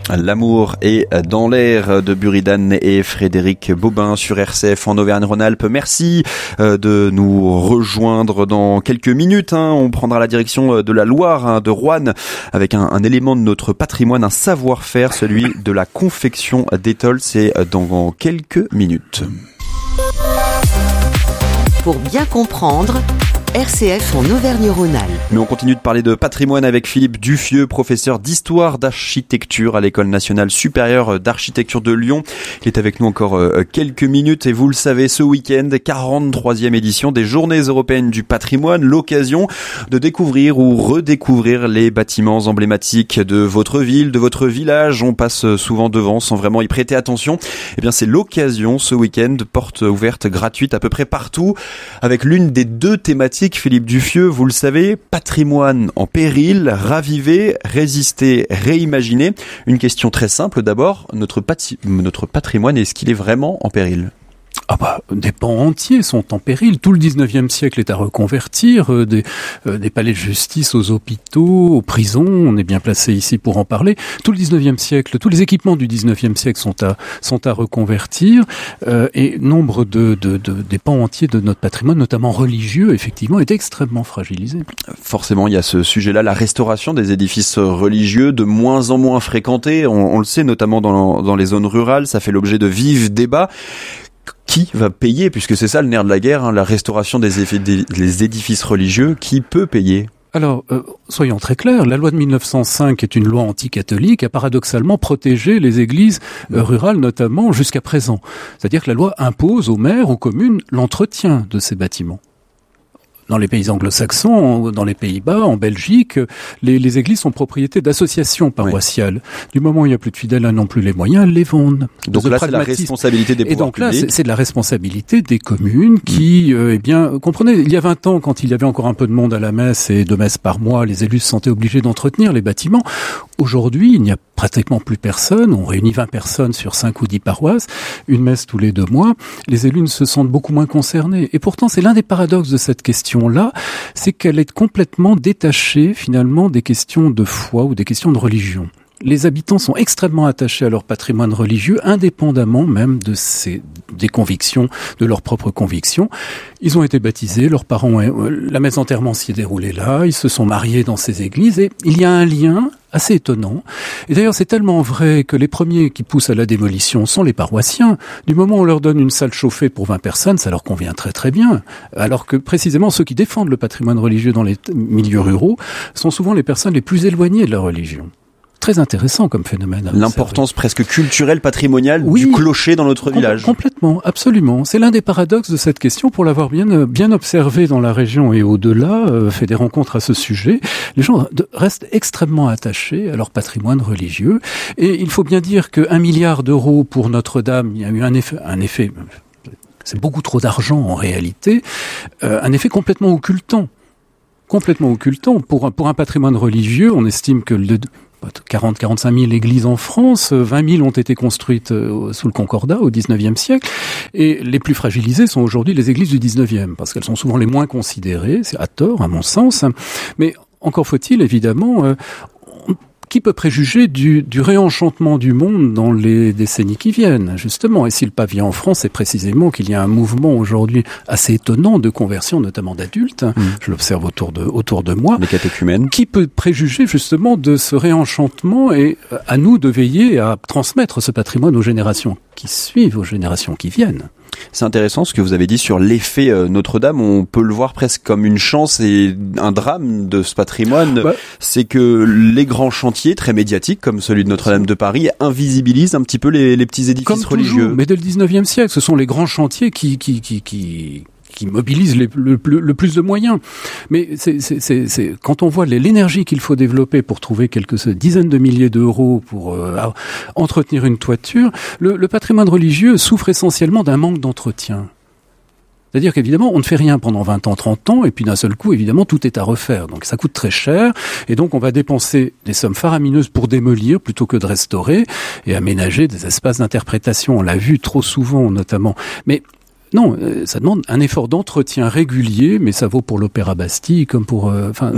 L'amour est dans l'air de Buridan et Frédéric Bobin sur RCF en Auvergne-Rhône-Alpes. Merci de nous rejoindre dans quelques minutes. On prendra la direction de la Loire, de Roanne, avec un élément de notre patrimoine, un savoir-faire, celui de la confection d'étoiles. C'est dans quelques minutes. Pour bien comprendre, RCF en Auvergne-Rhône-Alpes. Mais on continue de parler de patrimoine avec Philippe Duffieux, professeur d'histoire d'architecture à l'École nationale supérieure d'architecture de Lyon. Il est avec nous encore quelques minutes et vous le savez, ce week-end, 43e édition des Journées européennes du patrimoine, l'occasion de découvrir ou redécouvrir les bâtiments emblématiques de votre ville, de votre village. On passe souvent devant sans vraiment y prêter attention. Eh bien, c'est l'occasion ce week-end, porte ouverte gratuite à peu près partout, avec l'une des deux thématiques. Philippe Duffieux, vous le savez, patrimoine en péril, raviver, résister, réimaginer. Une question très simple d'abord, notre patrimoine, est-ce qu'il est vraiment en péril ? Des pans entiers sont en péril. Tout le 19e siècle est à reconvertir, des palais de justice aux hôpitaux, aux prisons. On est bien placé ici pour en parler. Tout le 19e siècle, tous les équipements du 19e siècle sont à reconvertir, et nombre des pans entiers de notre patrimoine, notamment religieux, effectivement, est extrêmement fragilisé. Forcément, il y a ce sujet-là, la restauration des édifices religieux, de moins en moins fréquentés. On le sait, notamment dans les zones rurales. Ça fait l'objet de vifs débats. Qui va payer, puisque c'est ça le nerf de la guerre, la restauration des édifices religieux, qui peut payer ? Alors, soyons très clairs, la loi de 1905 est une loi anticatholique, a paradoxalement protégé les églises rurales, notamment jusqu'à présent. C'est-à-dire que la loi impose aux maires, aux communes, l'entretien de ces bâtiments. Dans les pays anglo-saxons, dans les Pays-Bas, en Belgique, les églises sont propriétés d'associations paroissiales. Du moment où il n'y a plus de fidèles, elles n'ont plus les moyens, elles les vendent. Donc là, c'est la responsabilité des pouvoirs publics. Et donc là, c'est de la responsabilité des communes qui, comprenez, il y a 20 ans, quand il y avait encore un peu de monde à la messe et 2 messes par mois, les élus se sentaient obligés d'entretenir les bâtiments. Aujourd'hui, il n'y a pratiquement plus personne. On réunit 20 personnes sur 5 ou 10 paroisses, une messe tous les 2 mois. Les élus ne se sentent beaucoup moins concernés. Et pourtant, c'est l'un des paradoxes de cette question-là, c'est qu'elle est complètement détachée, finalement, des questions de foi ou des questions de religion. Les habitants sont extrêmement attachés à leur patrimoine religieux, indépendamment même des convictions, de leurs propres convictions. Ils ont été baptisés, leurs parents, la messe d'enterrement s'y est déroulée là, ils se sont mariés dans ces églises, et il y a un lien assez étonnant. Et d'ailleurs, c'est tellement vrai que les premiers qui poussent à la démolition sont les paroissiens. Du moment où on leur donne une salle chauffée pour 20 personnes, ça leur convient très très bien. Alors que précisément ceux qui défendent le patrimoine religieux dans les milieux ruraux sont souvent les personnes les plus éloignées de la religion. Très intéressant comme phénomène. L'importance presque culturelle, patrimoniale du clocher dans notre village. Complètement, absolument. C'est l'un des paradoxes de cette question. Pour l'avoir bien observé dans la région et au-delà, fait des rencontres à ce sujet, les gens restent extrêmement attachés à leur patrimoine religieux. Et il faut bien dire que 1 milliard d'euros pour Notre-Dame, il y a eu un effet, c'est beaucoup trop d'argent en réalité, un effet complètement occultant. Pour un patrimoine religieux, on estime que 45 000 églises en France, 20 000 ont été construites sous le Concordat au 19e siècle, et les plus fragilisées sont aujourd'hui les églises du 19e, parce qu'elles sont souvent les moins considérées, c'est à tort à mon sens, mais encore faut-il évidemment... Qui peut préjuger du réenchantement du monde dans les décennies qui viennent, justement? Et si le pavillon en France, c'est précisément qu'il y a un mouvement aujourd'hui assez étonnant de conversion, notamment d'adultes. Je l'observe autour de moi. Les catéchumènes. Qui peut préjuger justement de ce réenchantement, et à nous de veiller à transmettre ce patrimoine aux générations qui suivent, aux générations qui viennent? C'est intéressant ce que vous avez dit sur l'effet Notre-Dame. On peut le voir presque comme une chance et un drame de ce patrimoine. C'est que les grands chantiers très médiatiques, comme celui de Notre-Dame de Paris, invisibilisent un petit peu les petits édifices comme religieux. Toujours, mais dès le 19e siècle, ce sont les grands chantiers qui mobilisent le plus de moyens. Mais c'est quand on voit l'énergie qu'il faut développer pour trouver quelques dizaines de milliers d'euros pour entretenir une toiture, le patrimoine religieux souffre essentiellement d'un manque d'entretien. C'est-à-dire qu'évidemment, on ne fait rien pendant 20 ans, 30 ans, et puis d'un seul coup, évidemment, tout est à refaire. Donc ça coûte très cher, et donc on va dépenser des sommes faramineuses pour démolir plutôt que de restaurer et aménager des espaces d'interprétation. On l'a vu trop souvent, notamment. Mais Non, ça demande un effort d'entretien régulier, mais ça vaut pour l'Opéra Bastille comme pour,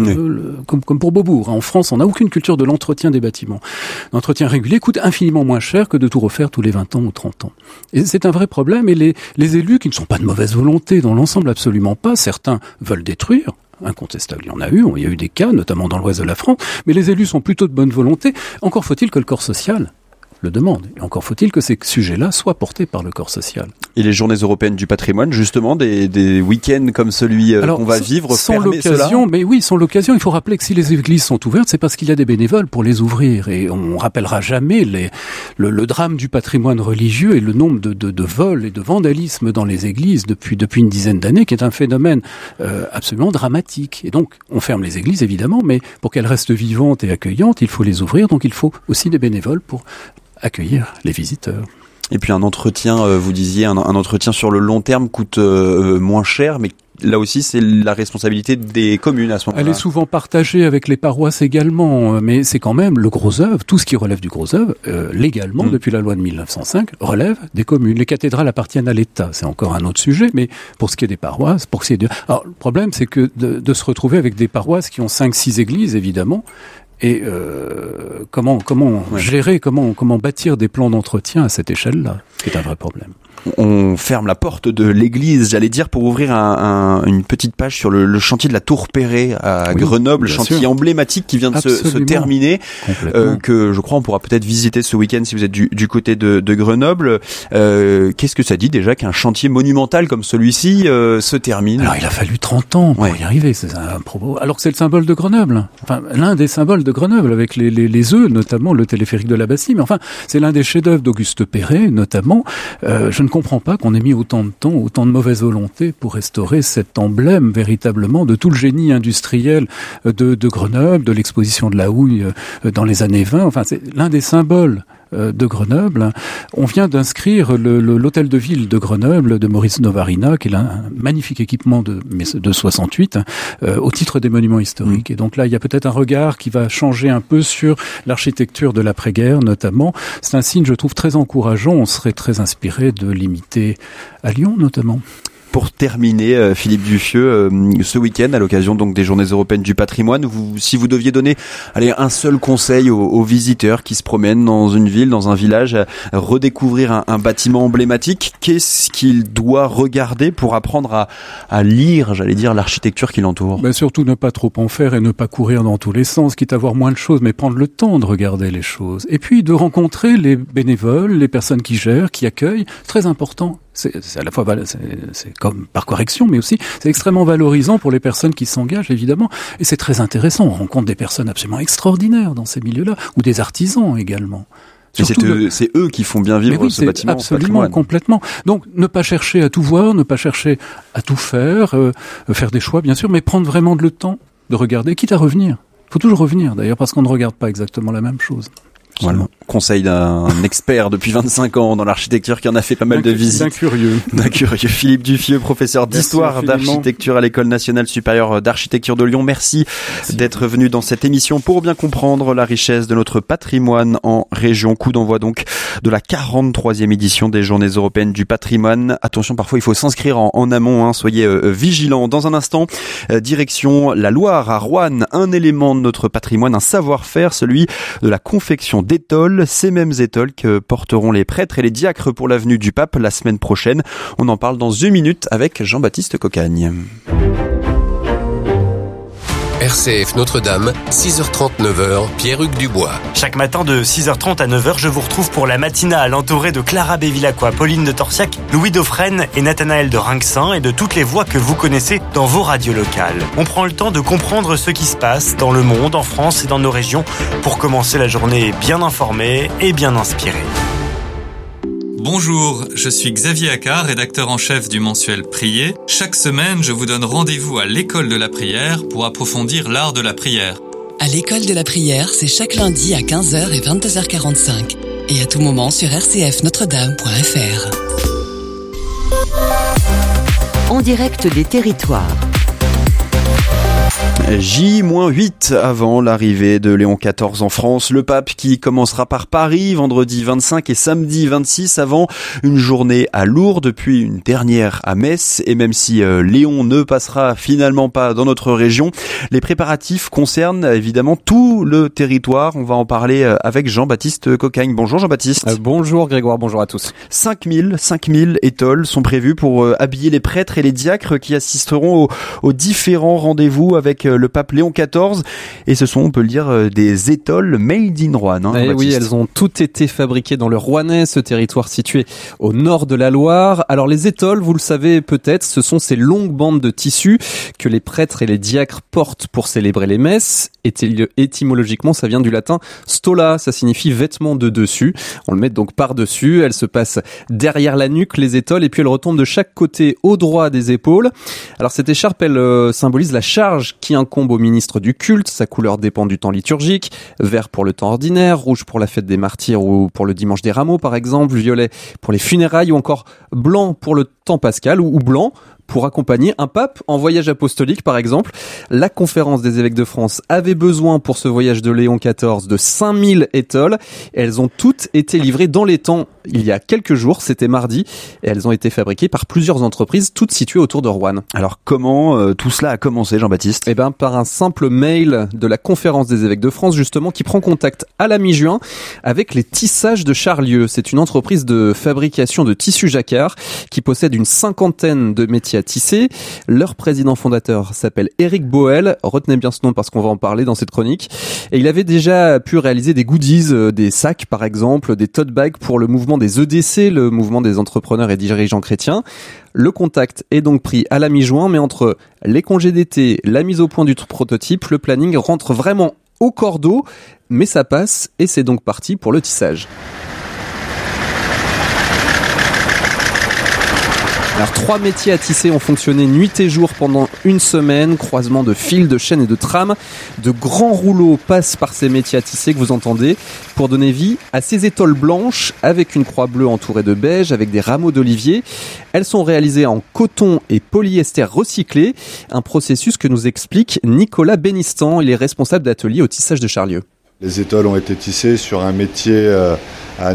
comme pour Beaubourg. En France, on n'a aucune culture de l'entretien des bâtiments. L'entretien régulier coûte infiniment moins cher que de tout refaire tous les 20 ans ou 30 ans. Et c'est un vrai problème. Et les élus, qui ne sont pas de mauvaise volonté dans l'ensemble, absolument pas. Certains veulent détruire. Incontestable, il y en a eu des cas, notamment dans l'ouest de la France. Mais les élus sont plutôt de bonne volonté. Encore faut-il que le corps social le demande. Et encore faut-il que ces sujets-là soient portés par le corps social. Et les journées européennes du patrimoine, justement, des week-ends comme celui qu'on va vivre, sans l'occasion, mais oui, sans l'occasion, il faut rappeler que si les églises sont ouvertes, c'est parce qu'il y a des bénévoles pour les ouvrir. Et on rappellera jamais le drame du patrimoine religieux et le nombre de vols et de vandalisme dans les églises depuis une dizaine d'années, qui est un phénomène absolument dramatique. Et donc, on ferme les églises, évidemment, mais pour qu'elles restent vivantes et accueillantes, il faut les ouvrir. Donc, il faut aussi des bénévoles pour accueillir les visiteurs. Et puis un entretien, vous disiez, un entretien sur le long terme coûte moins cher, mais là aussi c'est la responsabilité des communes à ce moment-là. Elle est souvent partagée avec les paroisses également, mais c'est quand même le gros œuvre, tout ce qui relève du gros œuvre, légalement, depuis la loi de 1905, relève des communes. Les cathédrales appartiennent à l'État, c'est encore un autre sujet, mais pour ce qui est des paroisses, Alors le problème c'est que de se retrouver avec des paroisses qui ont 5-6 églises, évidemment, et comment gérer, comment bâtir des plans d'entretien à cette échelle-là, c'est un vrai problème. On ferme la porte de l'église, j'allais dire, pour ouvrir une petite page sur le chantier de la Tour Perret à Grenoble, chantier emblématique qui vient de se terminer, que je crois on pourra peut-être visiter ce week-end si vous êtes du côté de Grenoble. Qu'est-ce que ça dit déjà qu'un chantier monumental comme celui-ci se termine? Alors il a fallu 30 ans pour y arriver, c'est un propos. Alors que c'est le symbole de Grenoble, enfin l'un des symboles de Grenoble, avec les œufs, notamment le téléphérique de la Bastille, mais enfin c'est l'un des chefs-d'œuvre d'Auguste Perret, notamment. Je ne comprends pas qu'on ait mis autant de temps, autant de mauvaise volonté pour restaurer cet emblème véritablement de tout le génie industriel de Grenoble, de l'exposition de la houille dans les années 20. Enfin, c'est l'un des symboles de Grenoble. On vient d'inscrire l'hôtel de ville de Grenoble de Maurice Novarina, qui est un magnifique équipement de 68, au titre des monuments historiques. Et donc là, il y a peut-être un regard qui va changer un peu sur l'architecture de l'après-guerre, notamment. C'est un signe, je trouve, très encourageant. On serait très inspiré de l'imiter à Lyon, notamment. Pour terminer, Philippe Duffieux, ce week-end, à l'occasion donc des Journées européennes du patrimoine, si vous deviez donner un seul conseil aux visiteurs qui se promènent dans une ville, dans un village, à redécouvrir un bâtiment emblématique, qu'est-ce qu'il doit regarder pour apprendre à lire, j'allais dire, l'architecture qui l'entoure? Surtout ne pas trop en faire et ne pas courir dans tous les sens, quitte à voir moins de choses, mais prendre le temps de regarder les choses. Et puis de rencontrer les bénévoles, les personnes qui gèrent, qui accueillent, très important. C'est à la fois c'est comme par correction, mais aussi c'est extrêmement valorisant pour les personnes qui s'engagent, évidemment, et c'est très intéressant. On rencontre des personnes absolument extraordinaires dans ces milieux-là, ou des artisans également. Et c'est eux qui font bien vivre ce bâtiment. Absolument, complètement. Donc, ne pas chercher à tout voir, ne pas chercher à tout faire, faire des choix, bien sûr, mais prendre vraiment le temps de regarder, quitte à revenir. Il faut toujours revenir, d'ailleurs, parce qu'on ne regarde pas exactement la même chose. Voilà. Conseil d'un expert depuis 25 ans dans l'architecture qui en a fait pas mal de visites. D'un curieux. Philippe Duffieux, professeur d'histoire d'architecture à l'École nationale supérieure d'architecture de Lyon. Merci d'être venu dans cette émission pour bien comprendre la richesse de notre patrimoine en région. Coup d'envoi donc de la 43e édition des Journées européennes du patrimoine. Attention, parfois il faut s'inscrire en amont, soyez vigilants. Dans un instant, direction la Loire à Roanne, un élément de notre patrimoine, un savoir-faire, celui de la confection d'étoles, ces mêmes étoles que porteront les prêtres et les diacres pour l'avenue du Pape la semaine prochaine. On en parle dans une minute avec Jean-Baptiste Cocagne. RCF Notre-Dame, 6h30, 9h, Pierre-Hugues Dubois. Chaque matin de 6h30 à 9h, je vous retrouve pour la matinale entourée de Clara Bévilacqua, Pauline de Torsiac, Louis Dauphren et Nathanaël de Rinxin et de toutes les voix que vous connaissez dans vos radios locales. On prend le temps de comprendre ce qui se passe dans le monde, en France et dans nos régions pour commencer la journée bien informée et bien inspirée. Bonjour, je suis Xavier Accard, rédacteur en chef du mensuel Prier. Chaque semaine, je vous donne rendez-vous à l'école de la prière pour approfondir l'art de la prière. À l'école de la prière, c'est chaque lundi à 15h et 22h45. Et à tout moment sur rcfnotredame.fr. En direct des territoires. J-8 avant l'arrivée de Léon XIV en France, le pape qui commencera par Paris vendredi 25 et samedi 26 avant une journée à Lourdes puis une dernière à Metz. Et même si Léon ne passera finalement pas dans notre région, les préparatifs concernent évidemment tout le territoire. On va en parler avec Jean-Baptiste Cocagne. Bonjour Jean-Baptiste. Bonjour Grégoire, bonjour à tous. 5000 étoiles sont prévues pour habiller les prêtres et les diacres qui assisteront aux différents rendez-vous avec le pape Léon XIV, et ce sont, on peut le dire, des étoiles made in Roanne. Oui, elles ont toutes été fabriquées dans le Rouennais, ce territoire situé au nord de la Loire. Alors les étoles, vous le savez peut-être, ce sont ces longues bandes de tissu que les prêtres et les diacres portent pour célébrer les messes. Étymologiquement, ça vient du latin stola, ça signifie vêtement de dessus. On le met donc par-dessus, elles se passent derrière la nuque, les étoles, et puis elles retombent de chaque côté au droit des épaules. Alors cette écharpe, elle symbolise la charge qui incombe au ministre du culte. Sa couleur dépend du temps liturgique. Vert pour le temps ordinaire, rouge pour la fête des martyrs ou pour le dimanche des rameaux par exemple, violet pour les funérailles ou encore blanc pour le temps pascal ou blanc pour accompagner un pape en voyage apostolique par exemple. La conférence des évêques de France avait besoin pour ce voyage de Léon XIV de 5000 étoles. Et elles ont toutes été livrées dans les temps il y a quelques jours, c'était mardi, et elles ont été fabriquées par plusieurs entreprises, toutes situées autour de Roanne. Alors comment tout cela a commencé, Jean-Baptiste ? Eh ben, par un simple mail de la conférence des évêques de France justement qui prend contact à la mi-juin avec les Tissages de Charlieu. C'est une entreprise de fabrication de tissus jacquard qui possède une 50aine de métiers à tisser. Leur président fondateur s'appelle Éric Boel. Retenez bien ce nom parce qu'on va en parler dans cette chronique. Et il avait déjà pu réaliser des goodies, des sacs par exemple, des tote bags pour le mouvement des EDC, le mouvement des entrepreneurs et dirigeants chrétiens. Le contact est donc pris à la mi-juin, mais entre les congés d'été, la mise au point du prototype, le planning rentre vraiment au cordeau, mais ça passe et c'est donc parti pour le tissage. Alors 3 métiers à tisser ont fonctionné nuit et jour pendant une semaine, croisement de fils, de chaînes et de trames. De grands rouleaux passent par ces métiers à tisser que vous entendez pour donner vie à ces étoles blanches avec une croix bleue entourée de beige avec des rameaux d'olivier. Elles sont réalisées en coton et polyester recyclé, un processus que nous explique Nicolas Bénistan, il est responsable d'atelier au tissage de Charlieu. Les étoles ont été tissées sur un métier à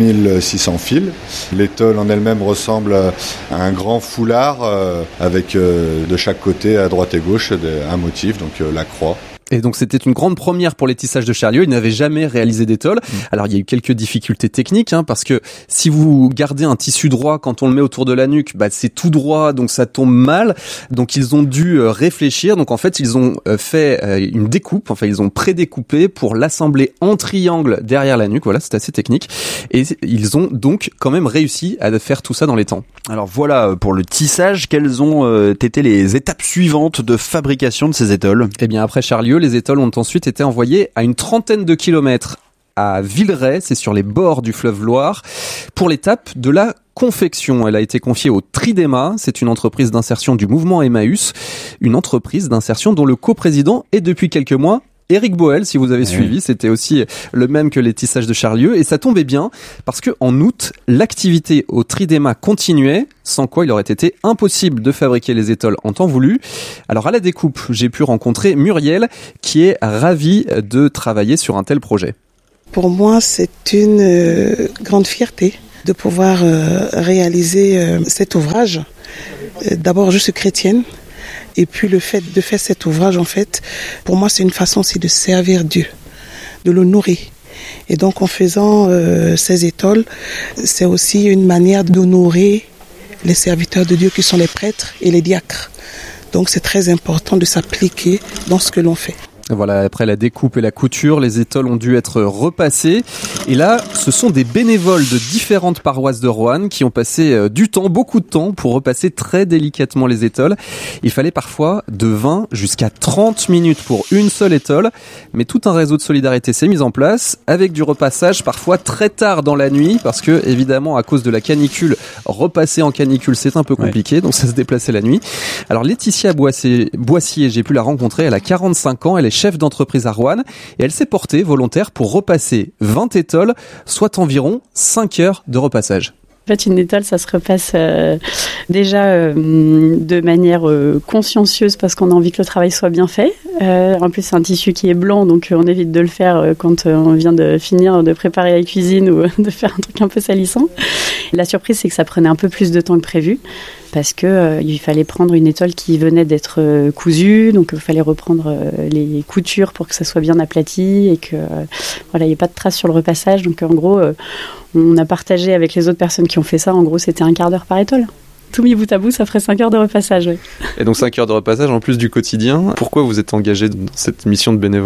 9600 fils. L'étole en elle-même ressemble à un grand foulard avec de chaque côté, à droite et gauche, un motif, donc la croix. Et donc c'était une grande première pour les tissages de Charlieu, ils n'avaient jamais réalisé d'étole. Alors il y a eu quelques difficultés techniques, parce que si vous gardez un tissu droit quand on le met autour de la nuque, c'est tout droit, donc ça tombe mal. Donc ils ont dû réfléchir, donc en fait ils ont fait une découpe, ils ont prédécoupé pour l'assembler en triangle derrière la nuque, voilà, c'est assez technique. Et ils ont donc quand même réussi à faire tout ça dans les temps. Alors voilà pour le tissage, quelles ont été les étapes suivantes de fabrication de ces étoles ? Eh bien après Charlieu, les étoles ont ensuite été envoyées à une trentaine de kilomètres à Villeray, c'est sur les bords du fleuve Loire, pour l'étape de la confection. Elle a été confiée au Tridéma, c'est une entreprise d'insertion du mouvement Emmaüs, une entreprise d'insertion dont le coprésident est depuis quelques mois Éric Boel, si vous avez suivi, c'était aussi le même que les tissages de Charlieu, et ça tombait bien parce que en août, l'activité au Tridéma continuait, sans quoi il aurait été impossible de fabriquer les étoles en temps voulu. Alors à la découpe, j'ai pu rencontrer Muriel, qui est ravie de travailler sur un tel projet. Pour moi, c'est une grande fierté de pouvoir réaliser cet ouvrage. D'abord, je suis chrétienne. Et puis le fait de faire cet ouvrage, en fait, pour moi, c'est une façon aussi de servir Dieu, de l'honorer. Et donc en faisant ces étoles, c'est aussi une manière d'honorer les serviteurs de Dieu qui sont les prêtres et les diacres. Donc c'est très important de s'appliquer dans ce que l'on fait. Voilà, après la découpe et la couture, les étoles ont dû être repassées. Et là, ce sont des bénévoles de différentes paroisses de Roanne qui ont passé du temps, beaucoup de temps, pour repasser très délicatement les étoles. Il fallait parfois de 20 jusqu'à 30 minutes pour une seule étole. Mais tout un réseau de solidarité s'est mis en place, avec du repassage parfois très tard dans la nuit, parce que, évidemment, à cause de la canicule, repasser en canicule, c'est un peu compliqué, donc ça se déplaçait la nuit. Alors Laetitia Boissier, j'ai pu la rencontrer, elle a 45 ans, elle est chef d'entreprise à Roanne, et elle s'est portée volontaire pour repasser 20 étoles, soit environ 5 heures de repassage. En fait, une étole, ça se repasse déjà de manière consciencieuse parce qu'on a envie que le travail soit bien fait. En plus, c'est un tissu qui est blanc, donc on évite de le faire quand on vient de finir de préparer la cuisine ou de faire un truc un peu salissant. La surprise, c'est que ça prenait un peu plus de temps que prévu parce que il fallait prendre une étole qui venait d'être cousue, donc il fallait reprendre les coutures pour que ça soit bien aplati et que voilà, il n'y ait pas de traces sur le repassage. Donc en gros, on a partagé avec les autres personnes qui ont fait ça. En gros, c'était un quart d'heure par étole. Tout mis bout à bout, ça ferait 5 heures de repassage. Oui. Et donc 5 heures de repassage en plus du quotidien. Pourquoi vous êtes engagé dans cette mission de bénévolat ?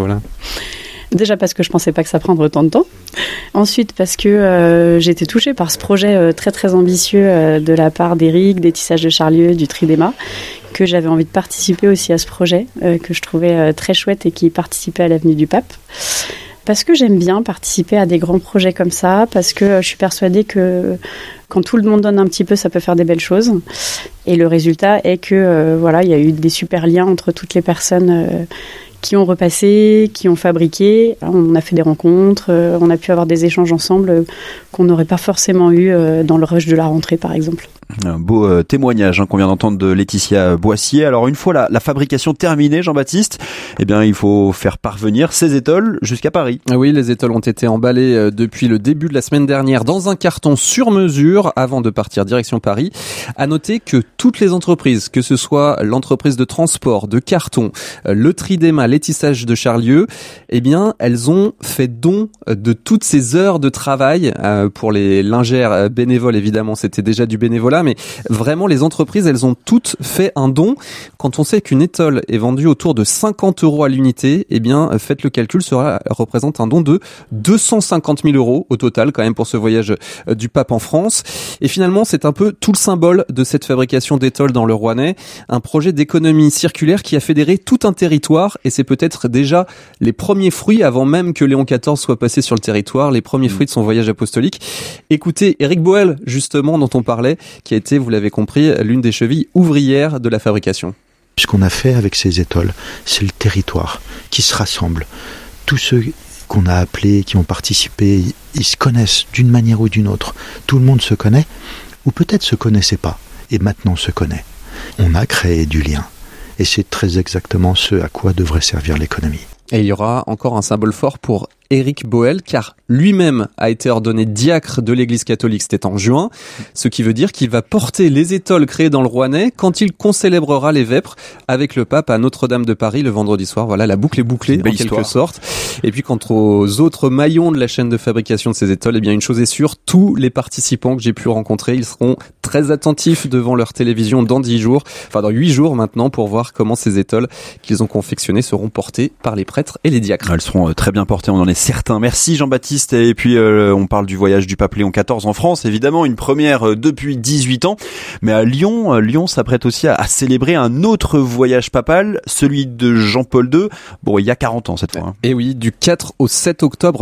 Déjà parce que je pensais pas que ça prendrait autant de temps. Ensuite parce que j'ai été touchée par ce projet très très ambitieux de la part d'Éric, des Tissages de Charlieu, du Tridéma, que j'avais envie de participer aussi à ce projet, que je trouvais très chouette et qui participait à l'Avenue du Pape. Parce que j'aime bien participer à des grands projets comme ça, parce que je suis persuadée que quand tout le monde donne un petit peu, ça peut faire des belles choses. Et le résultat est que voilà, il y a eu des super liens entre toutes les personnes qui ont repassé, qui ont fabriqué. On a fait des rencontres, on a pu avoir des échanges ensemble qu'on n'aurait pas forcément eu dans le rush de la rentrée, par exemple. Un beau témoignage qu'on vient d'entendre de Laetitia Boissier. Alors une fois la fabrication terminée, Jean-Baptiste, eh bien il faut faire parvenir ces étoles jusqu'à Paris. Oui, les étoles ont été emballées depuis le début de la semaine dernière dans un carton sur mesure avant de partir direction Paris. À noter que toutes les entreprises, que ce soit l'entreprise de transport, de carton, le Tridéma, les Tissages de Charlieu, eh bien elles ont fait don de toutes ces heures de travail. Pour les lingères bénévoles, évidemment, c'était déjà du bénévolat, mais vraiment les entreprises, elles ont toutes fait un don. Quand on sait qu'une étole est vendue autour de 50 € à l'unité, eh bien faites le calcul, cela représente un don de 250 000 € au total quand même pour ce voyage du pape en France. Et finalement, c'est un peu tout le symbole de cette fabrication d'étoles dans le Rouennais, un projet d'économie circulaire qui a fédéré tout un territoire, et c'est peut-être déjà les premiers fruits avant même que Léon XIV soit passé sur le territoire, les premiers fruits de son voyage apostolique. Écoutez Éric Boel, justement, dont on parlait, qui a été, vous l'avez compris, l'une des chevilles ouvrières de la fabrication. Ce qu'on a fait avec ces étoles, c'est le territoire qui se rassemble. Tous ceux qu'on a appelés, qui ont participé, ils se connaissent d'une manière ou d'une autre. Tout le monde se connaît, ou peut-être se connaissait pas, et maintenant se connaît. On a créé du lien. Et c'est très exactement ce à quoi devrait servir l'économie. Et il y aura encore un symbole fort pour Éric Boel, car lui-même a été ordonné diacre de l'Église catholique, c'était en juin, ce qui veut dire qu'il va porter les étoles créées dans le Rouennais quand il concélébrera les vêpres avec le pape à Notre-Dame de Paris le vendredi soir. Voilà, la boucle est bouclée en quelque sorte. Et puis quant aux autres maillons de la chaîne de fabrication de ces étoles, eh bien une chose est sûre, tous les participants que j'ai pu rencontrer, ils seront très attentifs devant leur télévision dans 10 jours, enfin dans 8 jours maintenant, pour voir comment ces étoles qu'ils ont confectionnées seront portées par les prêtres et les diacres. Elles seront très bien portées, on en est certain. Merci Jean-Baptiste. Et puis on parle du voyage du pape Léon XIV en France, évidemment une première depuis 18 ans, mais à Lyon s'apprête aussi à célébrer un autre voyage papal, celui de Jean-Paul II, bon il y a 40 ans cette fois. Et oui, du 4 au 7 octobre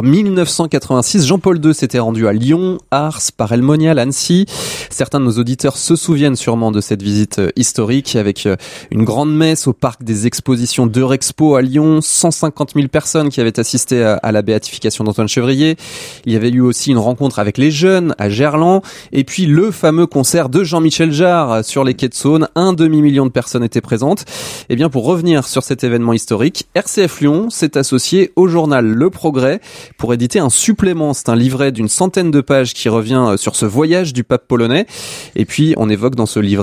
1986, Jean-Paul II s'était rendu à Lyon, Ars, Parelmonial, Annecy. Certains de nos auditeurs se souviennent sûrement de cette visite historique avec une grande messe au parc des expositions d'Eurexpo à Lyon, 150 000 personnes qui avaient assisté à la béatification d'Antoine Chevrier. Il y avait eu aussi une rencontre avec les jeunes à Gerland, et puis le fameux concert de Jean-Michel Jarre sur les quais de Saône. 1 demi-million de personnes étaient présentes. Et bien pour revenir sur cet événement historique, RCF Lyon s'est associé au journal Le Progrès pour éditer un supplément. C'est un livret d'une 100aine de pages qui revient sur ce voyage du pape polonais. Et puis on évoque dans ce livret